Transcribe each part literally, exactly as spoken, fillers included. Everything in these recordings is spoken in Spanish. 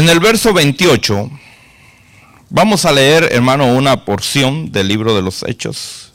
En el verso veintiocho, vamos a leer, hermano, una porción del libro de los Hechos.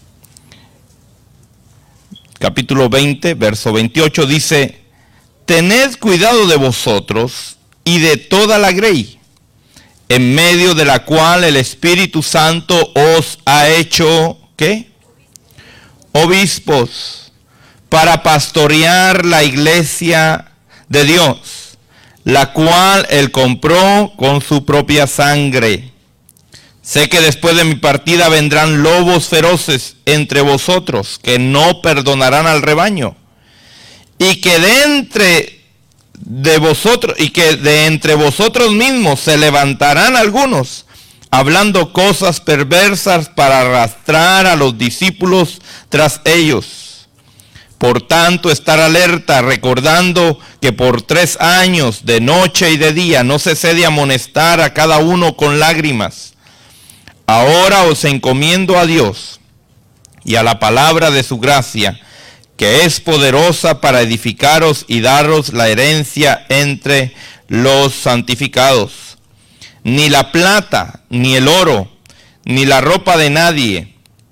Capítulo veinte, verso veintiocho, dice: tened cuidado de vosotros y de toda la grey, en medio de la cual el Espíritu Santo os ha hecho, ¿qué? Obispos, para pastorear la iglesia de Dios, la cual él compró con su propia sangre. Sé que después de mi partida vendrán lobos feroces entre vosotros, que no perdonarán al rebaño, y que de entre de vosotros y que de entre vosotros mismos se levantarán algunos, hablando cosas perversas para arrastrar a los discípulos tras ellos. Por tanto, estar alerta, recordando que por tres años, de noche y de día, no cesé de amonestar a cada uno con lágrimas. Ahora os encomiendo a Dios y a la palabra de su gracia, que es poderosa para edificaros y daros la herencia entre los santificados. Ni la plata, ni el oro, ni la ropa de nadie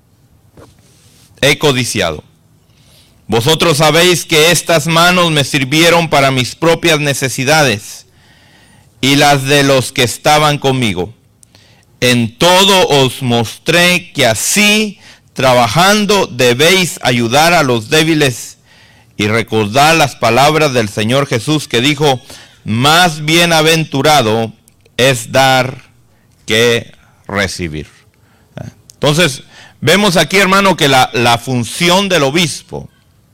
he codiciado. Vosotros sabéis que estas manos me sirvieron para mis propias necesidades y las de los que estaban conmigo. En todo os mostré que así, trabajando, debéis ayudar a los débiles y recordar las palabras del Señor Jesús, que dijo: más bienaventurado es dar que recibir. Entonces, vemos aquí, hermano, que la, la función del obispo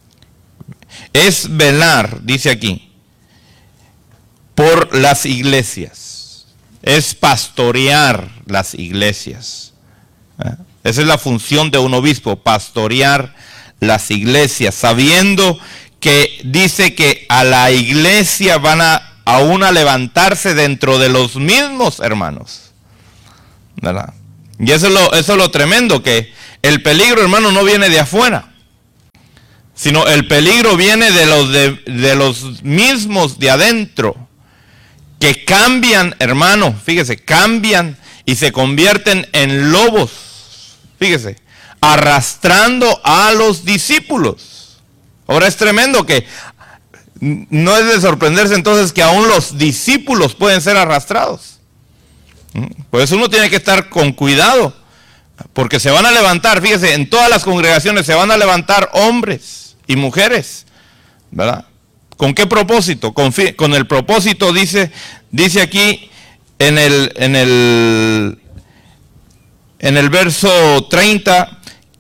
es velar, dice aquí, por las iglesias, es pastorear las iglesias. Esa es la función de un obispo, pastorear las iglesias, sabiendo que dice que a la iglesia van a aún a levantarse dentro de los mismos hermanos, ¿verdad? Y eso es lo, eso es lo tremendo, que el peligro, hermano, no viene de afuera, sino el peligro viene de los, de, de los mismos de adentro, que cambian, hermano, fíjese, cambian y se convierten en lobos, fíjese, arrastrando a los discípulos. Ahora es tremendo que no es de sorprenderse entonces que aún los discípulos pueden ser arrastrados. Por eso uno tiene que estar con cuidado, porque se van a levantar, fíjese, en todas las congregaciones se van a levantar hombres y mujeres, ¿verdad? ¿Con qué propósito? Con, con el propósito, dice, dice aquí en el, en el, en el verso treinta,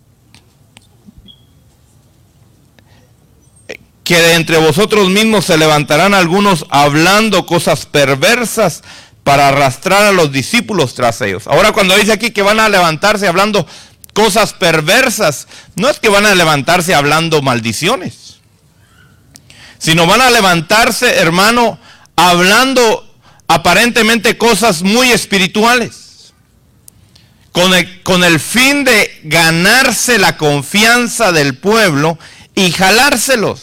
que de entre vosotros mismos se levantarán algunos hablando cosas perversas para arrastrar a los discípulos tras ellos. Ahora, cuando dice aquí que van a levantarse hablando cosas perversas, no es que van a levantarse hablando maldiciones, sino van a levantarse, hermano, hablando aparentemente cosas muy espirituales, con el, con el fin de ganarse la confianza del pueblo y jalárselos.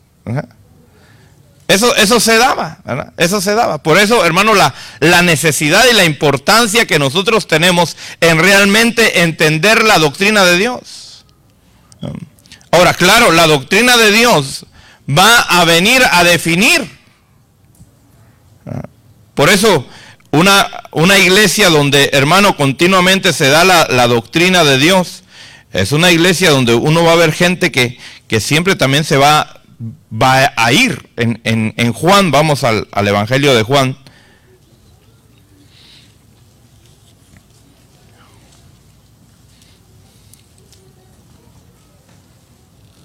Eso, eso se daba, ¿verdad? Eso se daba. Por eso, hermano, la, la necesidad y la importancia que nosotros tenemos en realmente entender la doctrina de Dios. Ahora, claro, la doctrina de Dios va a venir a definir. Por eso, una, una iglesia donde, hermano, continuamente se da la, la doctrina de Dios, es una iglesia donde uno va a ver gente que, que siempre también se va va a ir. En, en, en Juan, vamos al, al Evangelio de Juan.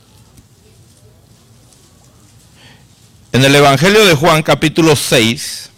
En el Evangelio de Juan, capítulo seis,